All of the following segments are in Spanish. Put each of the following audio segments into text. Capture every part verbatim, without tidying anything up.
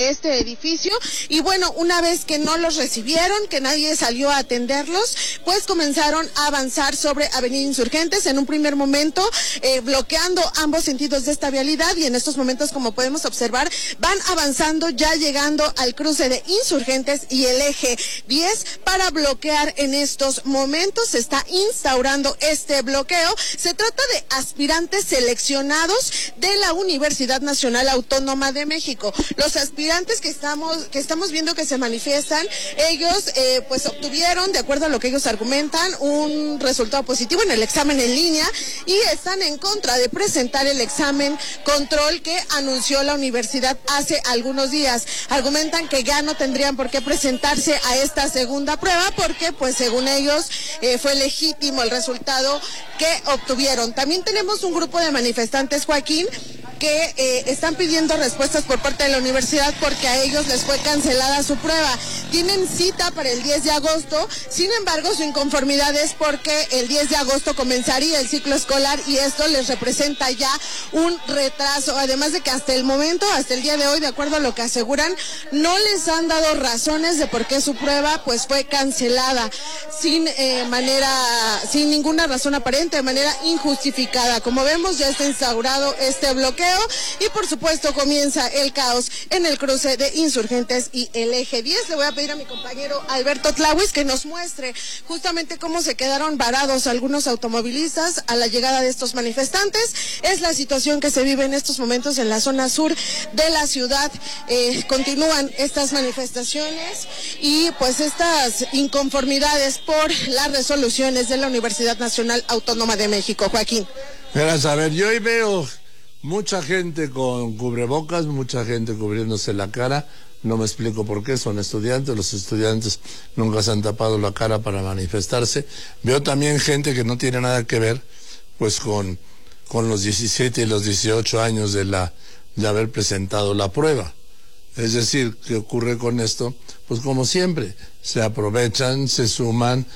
de este edificio. Y bueno, una vez que no los recibieron, que nadie salió a atenderlos, pues comenzaron a avanzar sobre Avenida Insurgentes, en un primer momento eh, bloqueando ambos sentidos de esta vialidad, y en estos momentos, como podemos observar, van avanzando, ya llegando al cruce de Insurgentes y el eje diez para bloquear en estos momentos. Se está instaurando este bloqueo. Se trata de aspirantes seleccionados de la Universidad Nacional Autónoma de México. Los aspirantes que estamos que estamos viendo que se manifiestan, ellos eh, pues obtuvieron, de acuerdo a lo que ellos argumentan, un resultado positivo en el examen en línea y están en contra de presentar el examen control que anunció la universidad hace algunos días. Argumentan que ya no tendrían por qué presentarse a esta segunda prueba porque, pues, según ellos, eh, fue legítimo el resultado que obtuvieron. También tenemos un grupo de manifestantes, Joaquín, que eh, están pidiendo respuestas por parte de la universidad porque a ellos les fue cancelada su prueba. Tienen cita para el diez de agosto, sin embargo su inconformidad es porque el diez de agosto comenzaría el ciclo escolar y esto les representa ya un retraso, además de que hasta el momento, hasta el día de hoy, de acuerdo a lo que aseguran, no les han dado razones de por qué su prueba pues fue cancelada sin eh, manera, sin ninguna razón aparente, de manera injustificada. Como vemos, ya está instaurado este bloqueo y por supuesto comienza el caos en el cruce de Insurgentes y el eje diez. Le voy a pedir a mi compañero Alberto Tlawis que nos muestre justamente cómo se quedaron varados algunos automovilistas a la llegada de estos manifestantes. Es la situación que se vive en estos momentos en la zona sur de la ciudad. Eh, continúan estas manifestaciones y pues estas inconformidades por las resoluciones de la Universidad Nacional Autónoma de México. Joaquín. Verás, a ver, yo hoy veo mucha gente con cubrebocas, mucha gente cubriéndose la cara. No me explico por qué, son estudiantes, los estudiantes nunca se han tapado la cara para manifestarse. Veo también gente que no tiene nada que ver pues con, con los diecisiete y los dieciocho años de, la, de haber presentado la prueba. Es decir, ¿qué ocurre con esto? Pues como siempre, se aprovechan, se suman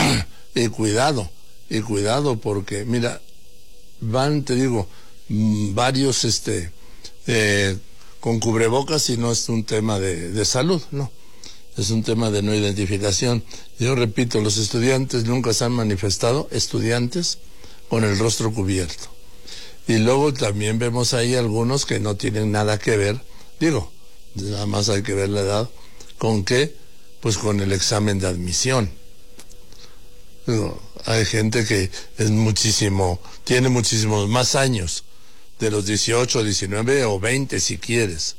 y cuidado, y cuidado porque, mira, van, te digo, varios este eh, con cubrebocas y no es un tema de, de salud, no, es un tema de no identificación. Yo repito, los estudiantes nunca se han manifestado, estudiantes con el rostro cubierto. Y luego también vemos ahí algunos que no tienen nada que ver, digo, nada más hay que ver la edad, ¿con qué? Pues con el examen de admisión. Digo, hay gente que es muchísimo, tiene muchísimos más años, de los dieciocho, diecinueve o veinte si quieres.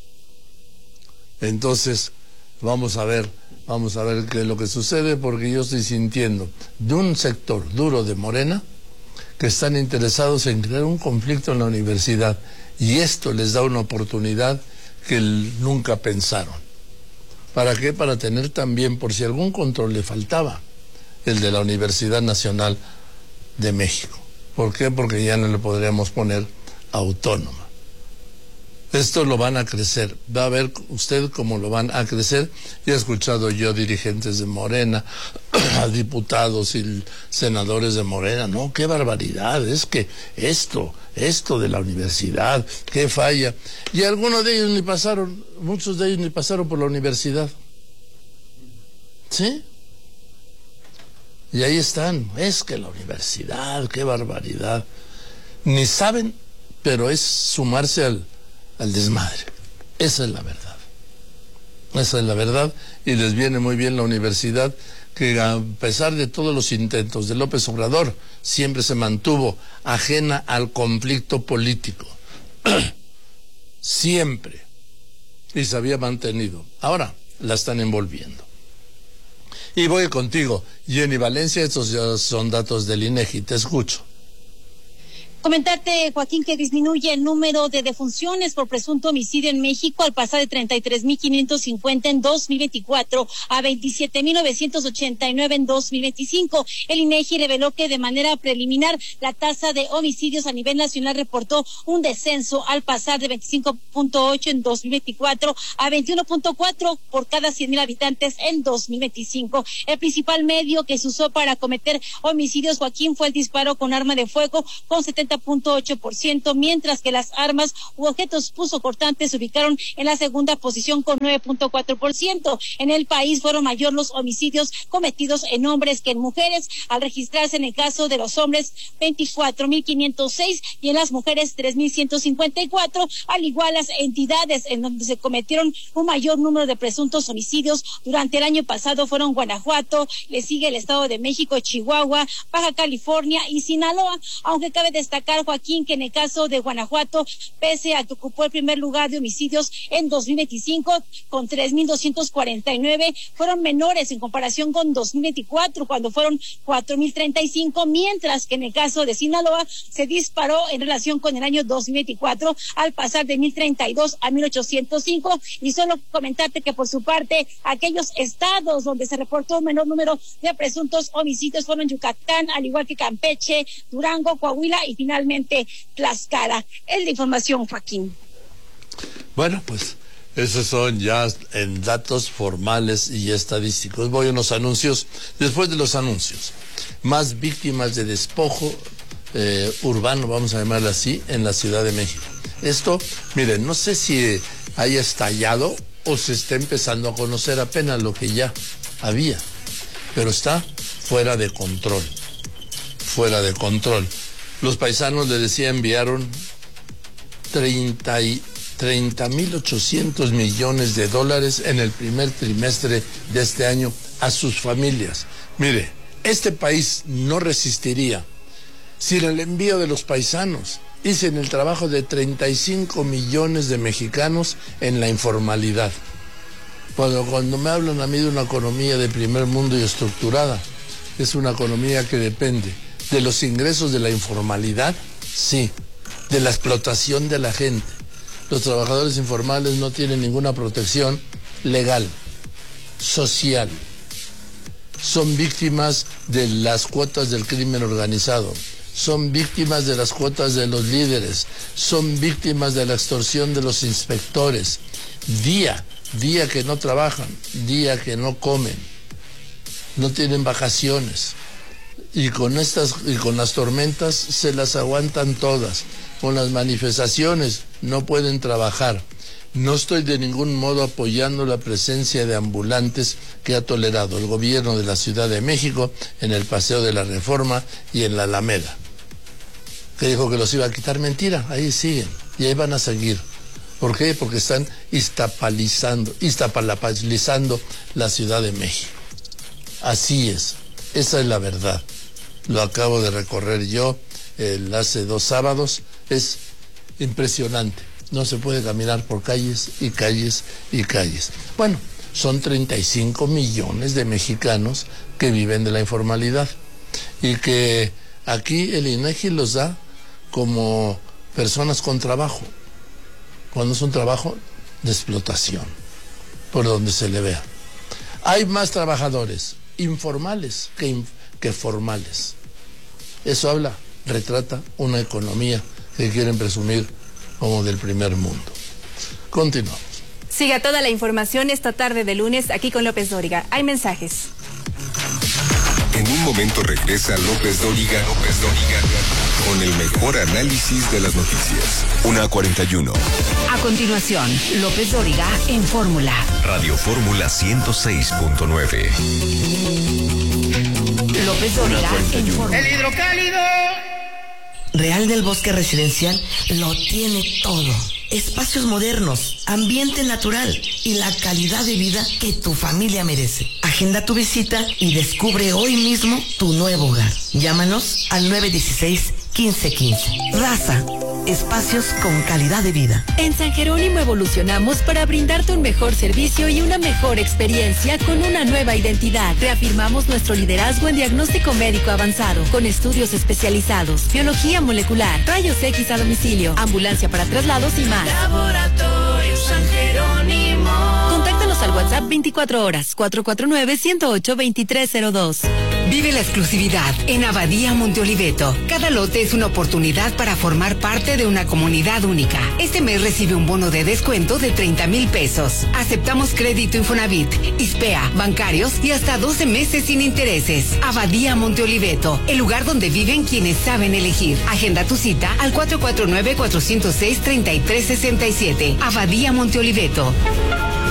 Entonces, vamos a ver, vamos a ver qué es lo que sucede, porque yo estoy sintiendo de un sector duro de Morena que están interesados en crear un conflicto en la universidad y esto les da una oportunidad que nunca pensaron. ¿Para qué? Para tener también, por si algún control le faltaba, el de la Universidad Nacional de México. ¿Por qué? Porque ya no le podríamos poner autónoma. Esto lo van a crecer, va a ver usted cómo lo van a crecer. Y he escuchado yo dirigentes de Morena, a diputados y senadores de Morena, no, qué barbaridad, es que esto, esto de la universidad, qué falla. Y algunos de ellos ni pasaron, muchos de ellos ni pasaron por la universidad. ¿Sí? Y ahí están, es que la universidad, qué barbaridad. Ni saben, pero es sumarse al, al desmadre. Esa es la verdad. Esa es la verdad y les viene muy bien la universidad, que a pesar de todos los intentos de López Obrador, siempre se mantuvo ajena al conflicto político. Siempre. Y se había mantenido. Ahora la están envolviendo. Y voy contigo, Jenny Valencia, estos ya son datos del INEGI, te escucho. Comentarte, Joaquín, que disminuye el número de defunciones por presunto homicidio en México al pasar de treinta y tres mil quinientos cincuenta en dos mil veinticuatro a veintisiete mil novecientos ochenta y nueve en dos mil veinticinco. El INEGI reveló que de manera preliminar la tasa de homicidios a nivel nacional reportó un descenso al pasar de veinticinco punto ocho en dos mil veinticuatro a veintiuno punto cuatro por cada cien mil habitantes en dos mil veinticinco. El principal medio que se usó para cometer homicidios, Joaquín, fue el disparo con arma de fuego con setenta cincuenta punto ocho por ciento, mientras que las armas u objetos punzocortantes se ubicaron en la segunda posición con nueve punto cuatro por ciento. En el país fueron mayor los homicidios cometidos en hombres que en mujeres, al registrarse en el caso de los hombres veinticuatro mil quinientos seis y en las mujeres tres mil ciento cincuenta y cuatro, al igual las entidades en donde se cometieron un mayor número de presuntos homicidios durante el año pasado fueron Guanajuato, le sigue el Estado de México, Chihuahua, Baja California y Sinaloa, aunque cabe destacar, Joaquín, que en el caso de Guanajuato, pese a que ocupó el primer lugar de homicidios en dos mil veinticinco con tres mil doscientos cuarenta y nueve, fueron menores en comparación con dos mil veinticuatro, cuando fueron cuatro mil treinta y cinco, mientras que en el caso de Sinaloa se disparó en relación con el año dos mil veinticuatro al pasar de mil treinta y dos a mil ochocientos cinco. Y solo comentarte que por su parte, aquellos estados donde se reportó un menor número de presuntos homicidios fueron Yucatán, al igual que Campeche, Durango, Coahuila y finalmente Tlaxcala. Es la información, Joaquín. Bueno, pues esos son ya en datos formales y estadísticos. Voy a unos anuncios. Después de los anuncios, más víctimas de despojo eh, urbano, vamos a llamarlo así, en la Ciudad de México. Esto, miren, no sé si haya estallado o se está empezando a conocer apenas lo que ya había, pero está fuera de control, fuera de control. Los paisanos, le decía, enviaron treinta mil ochocientos millones de dólares en el primer trimestre de este año a sus familias. Mire, este país no resistiría sin el envío de los paisanos y sin el trabajo de treinta y cinco millones de mexicanos en la informalidad. Cuando, cuando me hablan a mí de una economía de primer mundo y estructurada, es una economía que depende de los ingresos de la informalidad, sí, de la explotación de la gente. Los trabajadores informales no tienen ninguna protección legal, social. Son víctimas de las cuotas del crimen organizado, son víctimas de las cuotas de los líderes, son víctimas de la extorsión de los inspectores. Día, día que no trabajan, día que no comen, no tienen vacaciones. Y con estas, y con las tormentas se las aguantan todas. Con las manifestaciones no pueden trabajar. No estoy de ningún modo apoyando la presencia de ambulantes que ha tolerado el gobierno de la Ciudad de México en el Paseo de la Reforma y en la Alameda. Que dijo que los iba a quitar, mentira, ahí siguen y ahí van a seguir. ¿Por qué? Porque están iztapalizando, iztapalapalizando la Ciudad de México. Así es, esa es la verdad. Lo acabo de recorrer yo el, hace dos sábados, es impresionante. No se puede caminar por calles y calles y calles. Bueno, son treinta y cinco millones de mexicanos que viven de la informalidad y que aquí el INEGI los da como personas con trabajo, cuando es un trabajo de explotación, por donde se le vea. Hay más trabajadores informales que, que formales. Eso habla, retrata una economía que quieren presumir como del primer mundo. Continuamos. Siga toda la información esta tarde de lunes aquí con López Dóriga. Hay mensajes. En un momento regresa López Dóriga, López Dóriga, con el mejor análisis de las noticias. una cuarenta y uno. A continuación, López Dóriga en Fórmula. Radio Fórmula ciento seis punto nueve. López Dóriga en Fórmula. El hidrocálido. Real del Bosque Residencial lo tiene todo. Espacios modernos, ambiente natural y la calidad de vida que tu familia merece. Agenda tu visita y descubre hoy mismo tu nuevo hogar. Llámanos al nueve uno seis, uno cinco uno cinco. Raza, espacios con calidad de vida. En San Jerónimo evolucionamos para brindarte un mejor servicio y una mejor experiencia con una nueva identidad. Reafirmamos nuestro liderazgo en diagnóstico médico avanzado, con estudios especializados, biología molecular, rayos X a domicilio, ambulancia para traslados y más. Laboratorio San Jerónimo. Contáctanos al WhatsApp veinticuatro horas, cuatro cuatro nueve, uno cero ocho, dos tres cero dos. Vive la exclusividad en Abadía Monte Oliveto. Cada lote es una oportunidad para formar parte de una comunidad única. Este mes recibe un bono de descuento de treinta mil pesos. Aceptamos crédito Infonavit, ISPEA, bancarios y hasta doce meses sin intereses. Abadía Monte Oliveto, el lugar donde viven quienes saben elegir. Agenda tu cita al cuatro cuatro nueve, cuatro cero seis, tres tres seis siete. Abadía Monte Oliveto.